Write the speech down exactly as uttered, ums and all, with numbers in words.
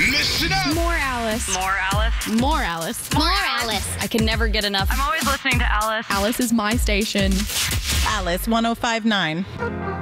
Listen up. More Alice. More Alice. More Alice. More Alice. I can never get enough. I'm always listening to Alice. Alice is my station. Alice one oh five point nine.